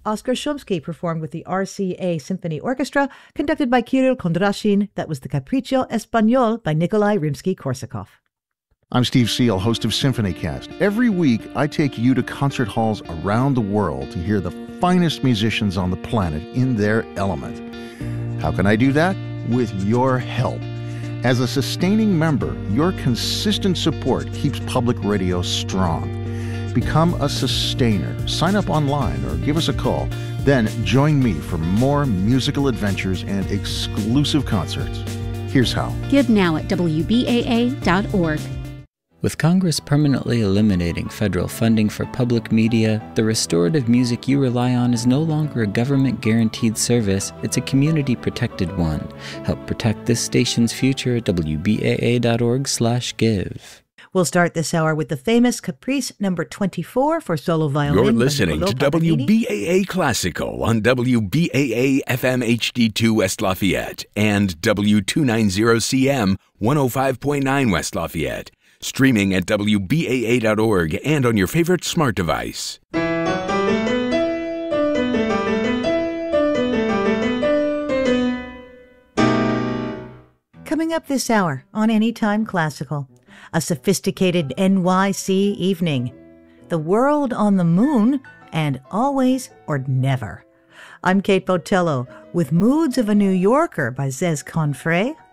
Oskar Chomsky performed with the RCA Symphony Orchestra, conducted by Kirill Kondrashin. That was the Capriccio Espagnol by Nikolai Rimsky-Korsakov. I'm Steve Seal, host of SymphonyCast. Every week, I take you to concert halls around the world to hear the finest musicians on the planet in their element. How can I do that? With your help. As a sustaining member, your consistent support keeps public radio strong. Become a sustainer. Sign up online or give us a call. Then join me for more musical adventures and exclusive concerts. Here's how. Give now at WBAA.org. With Congress permanently eliminating federal funding for public media, the restorative music you rely on is no longer a government-guaranteed service, it's a community-protected one. Help protect this station's future at WBAA.org/give. We'll start this hour with the famous Caprice number 24 for solo violin. You're listening to WBAA Classical on WBAA FM HD2 West Lafayette and W290CM 105.9 West Lafayette. Streaming at WBAA.org and on your favorite smart device. Coming up this hour on Anytime Classical, a sophisticated NYC evening, the world on the moon, and always or never. I'm Kate Botello with Moods of a New Yorker by Zez Confrey,